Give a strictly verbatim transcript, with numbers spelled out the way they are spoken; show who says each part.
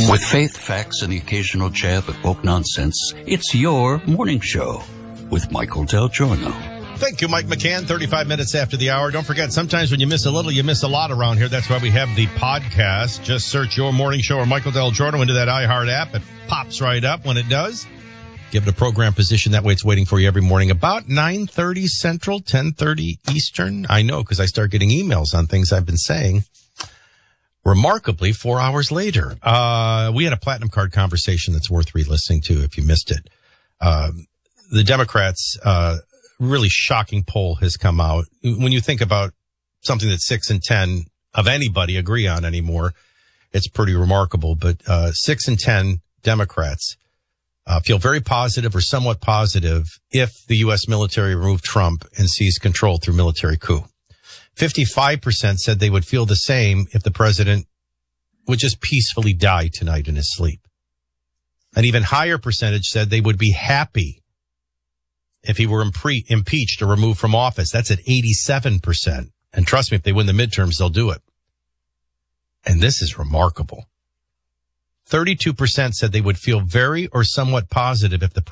Speaker 1: With faith, facts, and the occasional jab at woke nonsense, it's your morning show with Michael Del Giorno.
Speaker 2: Thank you, Mike McCann. thirty-five minutes after the hour. Don't forget, sometimes when you miss a little, you miss a lot around here. That's why we have the podcast. Just search Your Morning Show or Michael Del Giorno into that iHeart app. It pops right up when it does. Give it a program position. That way it's waiting for you every morning about nine thirty Central, ten thirty Eastern. I know because I start getting emails on things I've been saying. Remarkably, four hours later, uh, we had a platinum card conversation that's worth re-listening to if you missed it. Um, the Democrats, uh, really shocking poll has come out. When you think about something that six and ten of anybody agree on anymore, it's pretty remarkable. But, uh, six and ten Democrats, uh, feel very positive or somewhat positive if the U S military removed Trump and seized control through military coup. fifty-five percent said they would feel the same if the president would just peacefully die tonight in his sleep. An even higher percentage said they would be happy if he were impre- impeached or removed from office. That's at eighty-seven percent. And trust me, if they win the midterms, they'll do it. And this is remarkable. thirty-two percent said they would feel very or somewhat positive if the